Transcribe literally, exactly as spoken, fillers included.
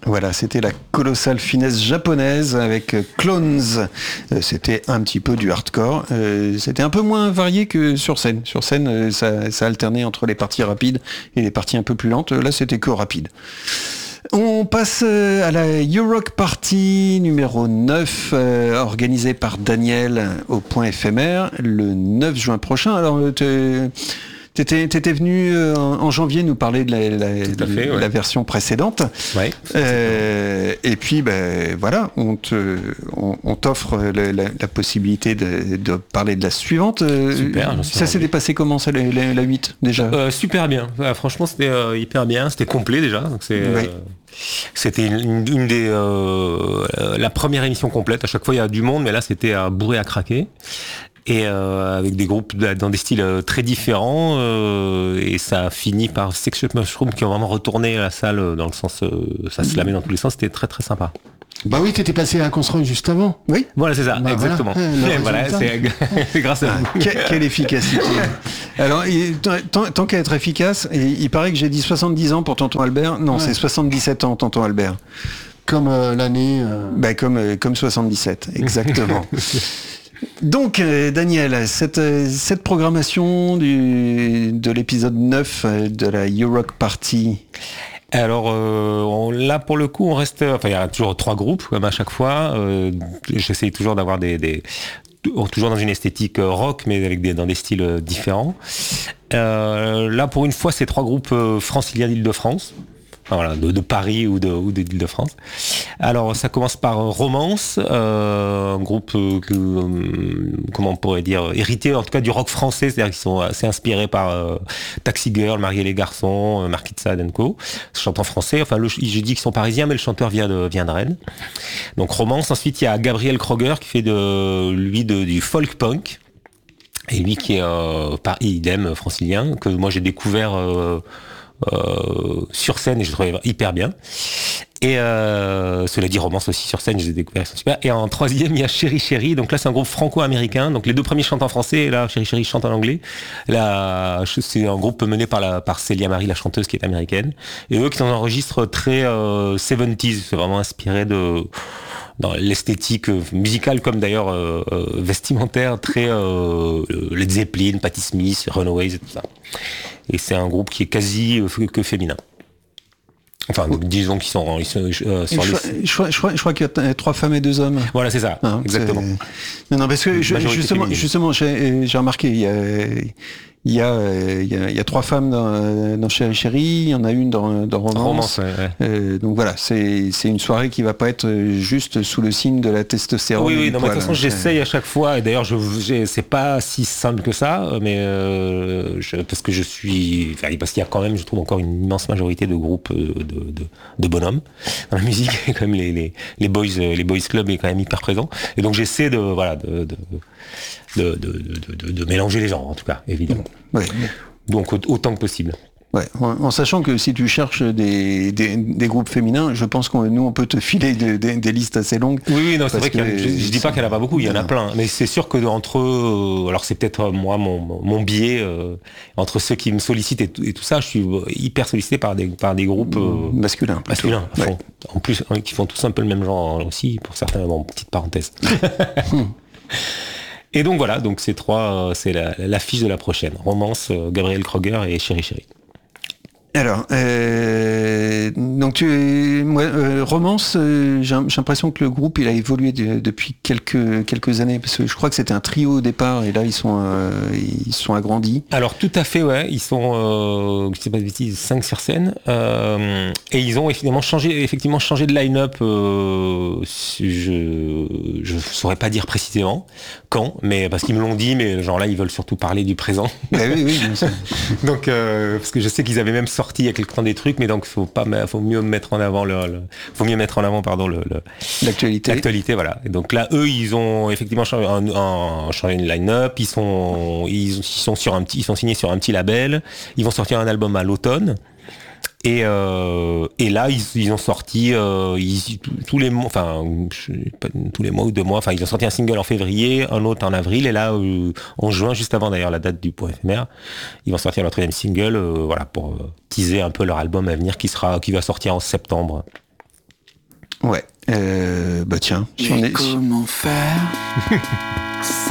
Voilà, c'était la colossale finesse japonaise avec Clones. Euh, c'était un petit peu du hardcore. Euh, c'était un peu moins varié que sur scène. Sur scène, euh, ça, ça alternait entre les parties rapides et les parties un peu plus lentes. Là, c'était que rapide. On passe à la Eurock Party numéro neuf, euh, organisée par Daniel au Point Éphémère le neuf juin prochain. Alors, t'es, t'étais, t'étais venu en, en janvier nous parler de la, la, Tout à fait, de ouais. la version précédente. Ouais, euh, et puis, ben voilà, on, te, on, on t'offre la, la, la possibilité de, de parler de la suivante. Super, j'en suis ça s'est ravi. dépassé comment, ça, la, la, la huit, déjà euh, Super bien. Ouais, franchement, c'était euh, hyper bien. C'était complet déjà. Donc c'est, oui. euh, c'était une, une des euh, la première émission complète. À chaque fois, il y a du monde, mais là, c'était à bourrer à craquer. Et euh, avec des groupes dans des styles très différents, euh, et ça a fini par Sexual Mushroom qui ont vraiment retourné la salle dans le sens, euh, ça se lamait dans tous les sens, c'était très très sympa. Bah oui, t'étais passé à Consroy juste avant. Oui. Voilà, c'est ça, Bah exactement. voilà, Et voilà, c'est, c'est grâce à Ah, vous. que- quelle efficacité. Alors, il- tant, tant qu'à être efficace, il, il paraît que j'ai dit soixante-dix ans pour Tonton Albert. Non, Ouais. c'est soixante-dix-sept ans, Tonton Albert. Comme euh, l'année... euh, Ben, comme, euh, comme soixante-dix-sept, exactement. Donc, euh, Daniel, cette, euh, cette programmation du, de l'épisode neuf euh, de la Eurock Party. Alors euh, on, là pour le coup on reste, enfin il y a toujours trois groupes comme à chaque fois. Euh, j'essaye toujours d'avoir des, des toujours dans une esthétique rock mais avec des dans des styles différents. Euh, là pour une fois c'est trois groupes euh, franciliens d'Île-de-France. Enfin, voilà, de, de Paris ou de, ou de l'Île-de-France. Alors ça commence par Romance, euh, un groupe euh, que, euh, comment on pourrait dire, hérité en tout cas du rock français, c'est-à-dire qu'ils sont assez inspirés par euh, Taxi Girl, Marie et les garçons, euh, Marquis de Sade and Co. Chantent en français, enfin le, je dis qu'ils sont parisiens mais le chanteur vient de, vient de Rennes. Donc Romance, ensuite il y a Gabriel Kroger qui fait de lui de, du folk punk. Et lui qui est euh, par idem francilien, que moi j'ai découvert euh, Euh, sur scène et je le trouvais hyper bien. Et euh, cela dit, Romance aussi sur scène, je les ai découverts, ils sont super. Et en troisième, il y a Chéri Chéri. Donc là, c'est un groupe franco-américain. Donc les deux premiers chantent en français et là, Chéri Chéri chante en anglais. Là, c'est un groupe mené par la par Célia Marie, la chanteuse qui est américaine. Et eux qui sont en registre très euh, soixante-dix. C'est vraiment inspiré de dans l'esthétique musicale comme d'ailleurs euh, euh, vestimentaire, très euh, Led Zeppelin, Patti Smith, Runaways et tout ça. Et c'est un groupe qui est quasi euh, que féminin. Enfin, donc, disons qu'ils sont, ils sont euh, sur je, les... crois, je, crois, je, crois, je crois qu'il y a trois femmes et deux hommes. Voilà, c'est ça, Hein, exactement. c'est... Non, non, parce que je, justement, justement, j'ai, j'ai remarqué, il y a, il y a, il y a, il y a trois femmes dans, dans Chéri Chéri, il y en a une dans, dans Romance. Romance ouais, ouais. Euh, donc voilà, c'est, c'est une soirée qui va pas être juste sous le signe de la testostérone. Oui, oui, non, mais de toute façon, hein, j'essaye à chaque fois, et d'ailleurs, je, j'ai, c'est pas si simple que ça, mais euh, je, parce que je suis, enfin, parce qu'il y a quand même, je trouve encore une immense majorité de groupes de, de, de bonhommes dans la musique, et comme les, les, les boys, les boys club est quand même hyper présent, et donc j'essaie de, voilà, de, de, de, de, de, de, de mélanger les genres, en tout cas, évidemment. Ouais. Donc autant que possible. Ouais, en, en sachant que si tu cherches des, des, des groupes féminins, je pense qu'on nous on peut te filer de, de, des listes assez longues. Oui, oui, non, c'est vrai que qu'il y a, je, je dis pas qu'il y en a pas beaucoup, il y en a plein, mais c'est sûr que entre eux, alors c'est peut-être euh, moi mon, mon biais euh, entre ceux qui me sollicitent et tout, et tout ça, je suis hyper sollicité par des par des groupes euh, masculins, masculins, à fond. Ouais. En plus hein, qui font tous un peu le même genre aussi pour certains. Bon, petite parenthèse. Et donc voilà, donc ces trois, c'est la, l'affiche de la prochaine. Romance, euh, Gabriel Kroger et Chéri Chéri. Alors, euh, donc tu, moi, euh, Romance, euh, j'ai, j'ai l'impression que le groupe il a évolué de, depuis quelques quelques années parce que je crois que c'était un trio au départ et là ils sont euh, ils sont agrandis. Alors tout à fait, ouais, ils sont, euh, je sais pas de bêtises, cinq sur scène euh, et ils ont effectivement changé, effectivement changé de line-up. Euh, je je saurais pas dire précisément quand, mais parce qu'ils me l'ont dit, mais genre là ils veulent surtout parler du présent. Bah oui, oui. Donc euh, parce que je sais qu'ils avaient même sorti il y a quelque temps des trucs, mais donc faut pas, faut mieux mettre en avant le, le faut mieux mettre en avant pardon le, le l'actualité. L'actualité, voilà. Et donc là, eux, ils ont effectivement changé, un, un, changé une line-up. Ils sont, ils, ils sont sur un petit, ils sont signés sur un petit label. Ils vont sortir un album à l'automne. Et, euh, et là, ils, ils ont sorti euh, ils, tous les mois, enfin je, pas, tous les mois ou deux mois. Enfin, ils ont sorti un single en février, un autre en avril, et là, euh, en juin, juste avant d'ailleurs la date du Point Éphémère, ils vont sortir leur troisième single, euh, voilà, pour euh, teaser un peu leur album à venir qui sera, qui va sortir en septembre. Ouais. Euh, bah tiens, si on Mais est... comment faire